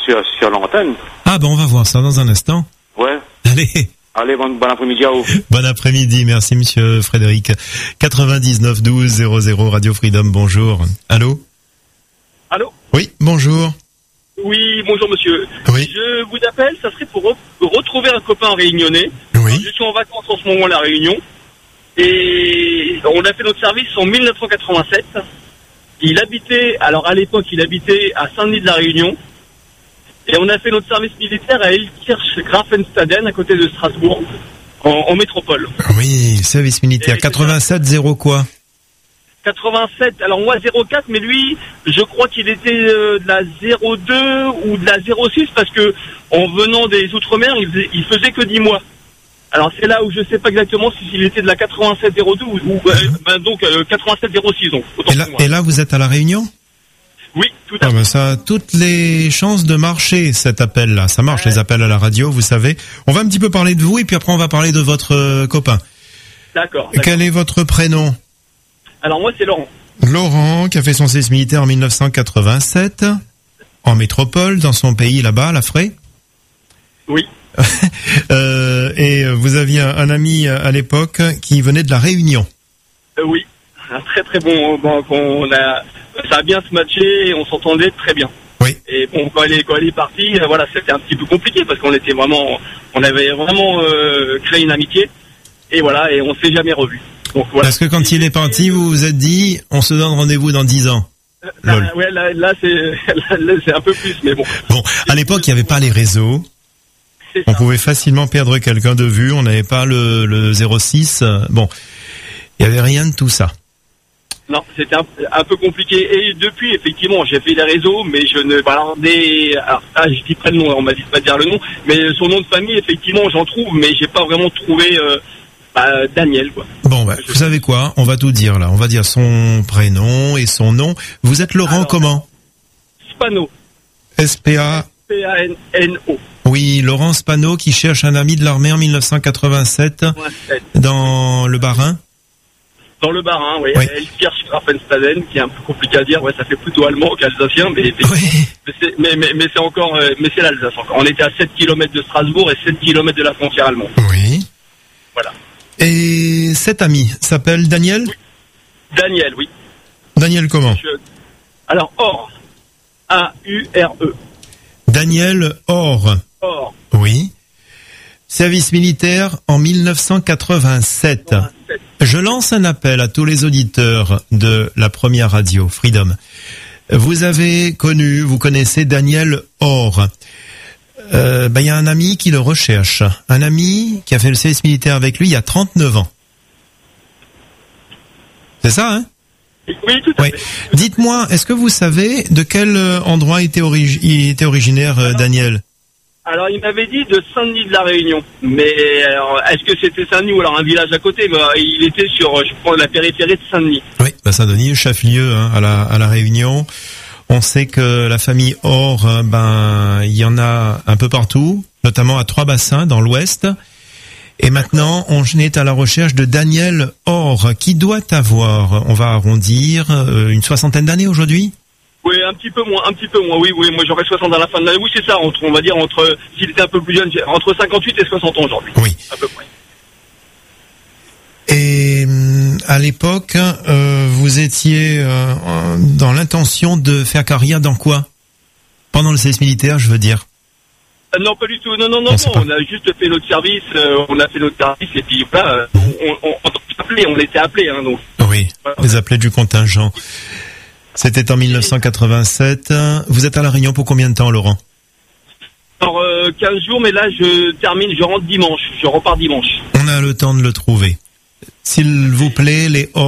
sur l'antenne. Ah ben on va voir ça dans un instant. Ouais. Allez, bon après-midi à vous. Bon après-midi, merci monsieur Frédéric. 99 12 00 Radio Freedom, bonjour. Allô? Allô? Oui, bonjour. Oui, bonjour monsieur. Oui. Je vous appelle, ça serait pour retrouver un copain réunionnais. Oui. Je suis en vacances en ce moment à La Réunion. Et on a fait notre service en 1987. Il habitait, alors à l'époque, il habitait à Saint-Denis de La Réunion. Et on a fait notre service militaire à Elkirch-Grafenstaden, à côté de Strasbourg, en métropole. Oui, service militaire. 87 0 quoi? 87, alors moi 04, mais lui, je crois qu'il était de la 02 ou de la 06, parce que en venant des Outre-mer, il faisait que 10 mois. Alors c'est là où je sais pas exactement s'il était de la 87 02 ou donc 87 06. Donc, et là, vous êtes à La Réunion? Oui, tout à fait. Ben ça a toutes les chances de marcher, cet appel-là. Ça marche, les appels à la radio, vous savez. On va un petit peu parler de vous et puis après on va parler de votre copain. D'accord. Quel est votre prénom? Alors moi c'est Laurent. Laurent, qui a fait son service militaire en 1987, en métropole, dans son pays là-bas, la Fray. Oui. Et vous aviez un ami à l'époque qui venait de La Réunion. Oui, un très très bon. Ça a bien se matché et on s'entendait très bien. Oui. Et bon, quand elle est partie, voilà, c'était un petit peu compliqué parce on avait vraiment créé une amitié et voilà, et on s'est jamais revus. Donc voilà. Parce que quand il est parti, vous vous êtes dit, on se donne rendez-vous dans 10 ans. Là c'est un peu plus, mais bon. Bon, à l'époque, il n'y avait pas les réseaux. On pouvait facilement perdre quelqu'un de vue. On n'avait pas le 06. Bon, il n'y avait rien de tout ça. Non, c'était un peu compliqué. Et depuis, effectivement, j'ai fait les réseaux, mais je ne... je dis pas le nom, on m'a dit de pas dire le nom, mais son nom de famille, effectivement, j'en trouve, mais j'ai pas vraiment trouvé Daniel, quoi. Bon, vous savez quoi? On va tout dire, là. On va dire son prénom et son nom. Vous êtes Laurent comment? Spano. S-P-A... P-A-N-O. Oui, Laurent Spano qui cherche un ami de l'armée en 1987 dans le Bas-Rhin. Dans le Bas-Rhin, oui. Elkirch-Grafenstaden, qui est un peu compliqué à dire. Ouais, ça fait plutôt allemand qu'alsacien, mais c'est encore, mais c'est l'Alsace encore. On était à 7 km de Strasbourg et 7 km de la frontière allemande. Oui. Voilà. Et cet ami s'appelle Daniel? Oui. Daniel, oui. Daniel comment? Alors, Or. A-U-R-E. Daniel Or. Or. Oui. Service militaire en 1987. Je lance un appel à tous les auditeurs de la première radio, Freedom. Vous connaissez Daniel Or. Il y a un ami qui le recherche. Un ami qui a fait le service militaire avec lui il y a 39 ans. C'est ça, hein? Oui, tout à fait. Dites-moi, est-ce que vous savez de quel endroit il était originaire, Daniel? Alors, il m'avait dit de Saint-Denis de La Réunion. Mais alors, est-ce que c'était Saint-Denis ou alors un village à côté? Il était sur, je crois, la périphérie de Saint-Denis. Oui, Saint-Denis, chef-lieu à la Réunion. On sait que la famille Or, il y en a un peu partout, notamment à Trois-Bassins, dans l'ouest. Et maintenant, on est à la recherche de Daniel Or, qui doit avoir, on va arrondir, une soixantaine d'années aujourd'hui? Oui, un petit peu moins, oui, moi j'aurais 60 à la fin de l'année, oui c'est ça, on va dire s'il était un peu plus jeune, entre 58 et 60 ans aujourd'hui. Oui. À peu près. Et à l'époque, vous étiez dans l'intention de faire carrière dans quoi? Pendant le service militaire, je veux dire. Non, pas du tout. Non. On a juste fait notre service. Et puis voilà, on était appelés, hein, donc. Oui, les appelés du contingent. C'était en 1987. Vous êtes à La Réunion pour combien de temps, Laurent? Alors 15 jours, mais là je rentre dimanche. Je repars dimanche. On a le temps de le trouver. S'il vous plaît,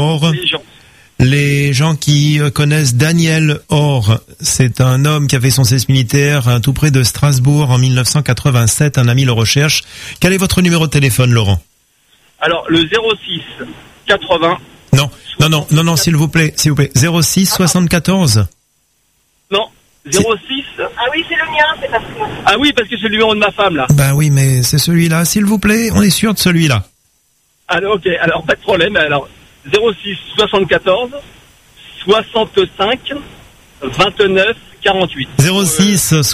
les gens qui connaissent Daniel Or, c'est un homme qui a fait son service militaire tout près de Strasbourg en 1987, un ami le recherche. Quel est votre numéro de téléphone, Laurent? Alors, le 06 80... Non, s'il vous plaît. 06 74. Non, 06... Ah oui, c'est le mien, c'est parce que... Ah oui, parce que c'est le numéro de ma femme, là. Oui, mais c'est celui-là, s'il vous plaît, on est sûr de celui-là. Alors, ok, alors pas de problème, alors... 06 74 65 29 48. 06